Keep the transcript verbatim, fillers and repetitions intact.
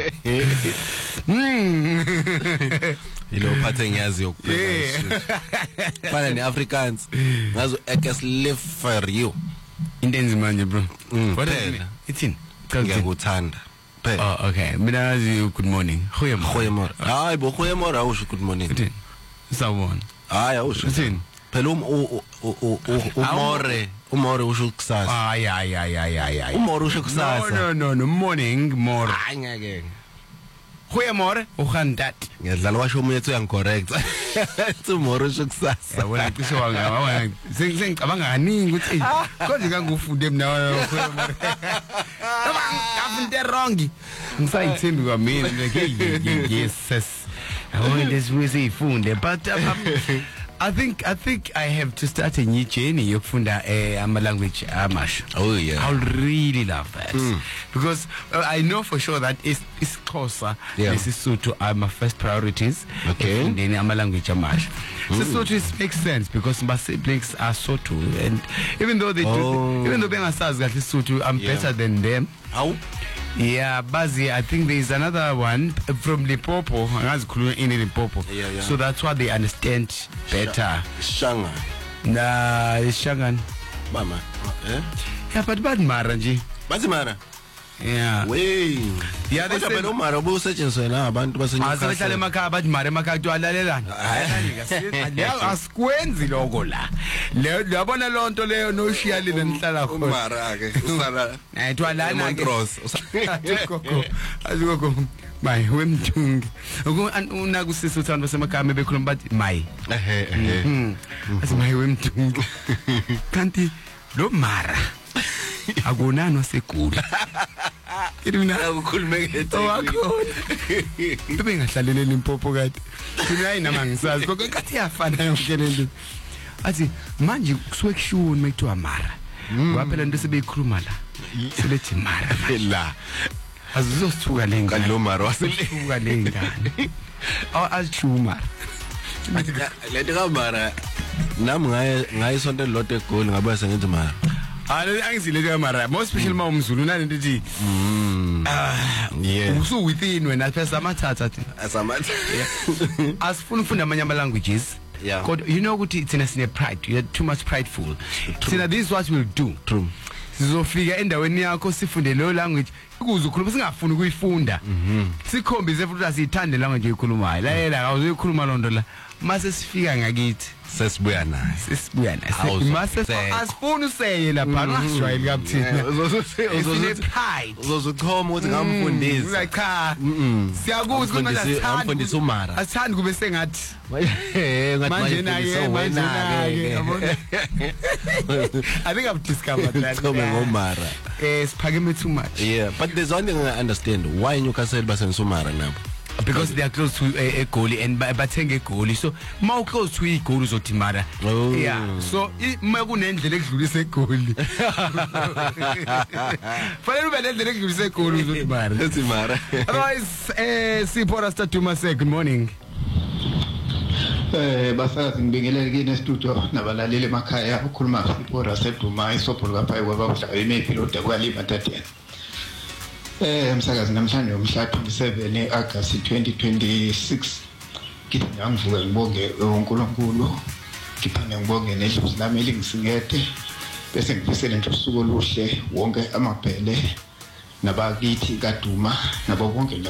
Mm. Ilo phathe ngiyazi yokuphela. Fana neAfrikaans. Ngazo ekes live for you. Intenzi manje bro. What is it? Ithini? Ngiyakuthanda. Oh okay. Mina ngazi good morning. Goeiemorgen. Goeiemorgen. Hayi bo goeiemorgen awusho good morning. Ithini? Sawubona. Hayi awusho. Ithini? Phela um umore umore usho kusasa. Ay ay ay ay ay. Umore usho kusasa. No no no morning more. Hayi ngeke. Goeiemorgen. Hoe gaan dat? Ngiyadlala washo umunye ethi uyangicorrect. Ethi umore usho kusasa. Yabona cishe wanga sengicabanga kaningi ukuthi konje kangufunde mina goeiemorgen. Ngafinte wrong. Ngisayithembi kwamina like yes sis. I want this with ifunde but um, I think I think I have to start a new journey yokufunda eh, ama language amasha. Oh yeah. I would really love that mm. because uh, I know for sure that is is Xhosa, yeah. Sesotho are my first priorities. Okay. And then ama language amasha. Mm. Sesotho is makes sense because my siblings are Sotho and even though they oh. do even though bengasazi kahle Sesotho I'm yeah. better than them. How? Yeah, Bazi, I think there is another one from Limpopo. In Limpopo. Yeah, yeah. So that's why they understand better. Shanga. Nah, Shangan. Mama. Eh? Yeah, but bad Maranji. Bad Mara. Yeah. Wey. Yeah, they say no Mara bo searching na abantu basenyuka. Asebetale emakhaya bathi Mara emakhaya kwalalelana. Hayi ngeke asikwenzi lokho la. Le yabona lonto leyo noshiyalile nihlala khona. Mara ke usala. Eh twalana ke. Atikoko. Atikoko. Mai wemthungi. Una kusisuthu basemakhaya bekhuluma bathi mai. Ehe ehe. Asi mai wemthungi. Kanti lo Mara akunani waseGoli. Mina ukukhuluma ngethe. Wakhona. Bebe ngahlalele Limpopo kade. Mina hayi nama ngisazi konke kathi yafana yonke lento. Athi manje kusuke kushuni mekuthiwa Mara. Ngoba phela into sebeyikhuluma la. Selethi Mara la. Azizosithuka lengane. Lo Mara wasithuka lengane. Aw azithuma. Lento ka Mara nami ngaye ngayisonto lodwa eGoli ngabe sengithi Mara. Hayi angizile ke Mara most especially uma umZulu nalento ethi mm ah yeah usu within wena phela samathatha thi asamatha asifuna ufunda amanye ama languages yeah kodwa you know ukuthi thina sine pride you're too much prideful thina this is what we'll do true sizofika endaweni yakho sifunde lo language ukuze ukhuluma singafuni ukuyifunda sikhombise futhi asithande language oyikhulumayo la yela awuzoyikhuluma lonto la mase sifika ngakithi sesibuya naye sesibuya naye mase asifuni useye lapha ngasijwayeli kabuthina uzozuzile pride uzozuchoma ukuthi ngamfundisa cha siyakuthi ukuthi ngamfundisa uMara asithandi kube sengathi eh manje naye manje naye yabona I think I've discovered that Chome ngoMara eh siphakeme too much yeah but there's one thing I understand why Newcastle basenza uMara nabo because they are close to a, a goalie and bathenge goalie so ma close to igoal uzothi Mara oh. yeah so ma kunendlela ekudlulisa egoalie fanele ube nendlela ekudlulisa egoal uzothi Mara uzothi Mara otherwise eh Sipho Staduma say good morning eh basazi ngibingelele kini studio nabalaleli emakhaya ukhuluma Sipho Staduma isobholo kapha kwaba udlala imepilo dakwalima tatena Eh umsakazi namhlanje umhla twenty-seven August twenty twenty-six ngidinga ngivuka ngibonge uNkulunkulu ngiphinde ngibonge nedlozi lami elingisingede bese ngifisela nje usuku oluhle wonke amabhele nabakithi kaDuma nabo bonke